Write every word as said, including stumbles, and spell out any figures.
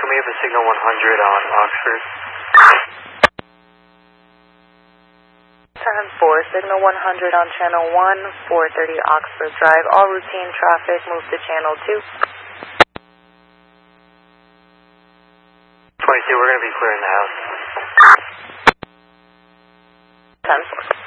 we have a signal one hundred on Oxford. ten four, signal one hundred on channel one, four thirty Oxford Drive. All routine traffic move to channel two. twenty-two, we're going to be clearing the house.